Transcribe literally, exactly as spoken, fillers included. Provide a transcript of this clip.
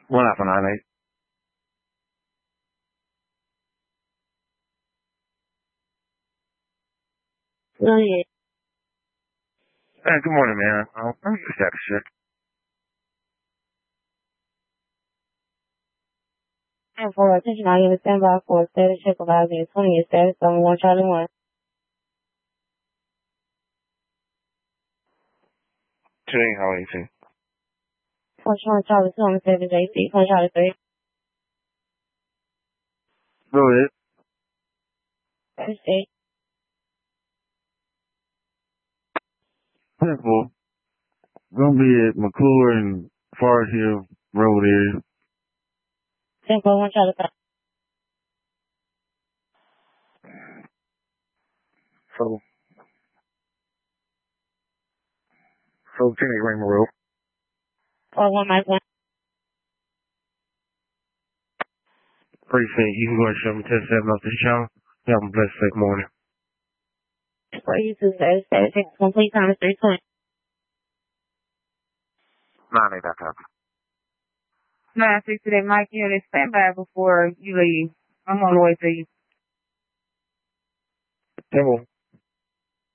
What happened, Ivy? Oh, yeah. Hey, good morning, man. Oh, I'm just that shit. And for attention, I am standby for a status check of Isaiah twenty at status on one Charlie one. Today, how are you too? One Charlie two on seven J C, one Charlie three. Go ahead. Thursday. Simple. Gonna be at McClure and Forest Hill Road area. Simple, one Charlie five. So, so Kenny Raymond Road. Four one Mike one. Appreciate you going to show me ten seven up this channel. You have a blessed sick morning. For you two status, status check complete time is three twenty. Nine eight that copy. nine six today, Mike Unit, stand by before you leave. I'm on the way to you. Simple.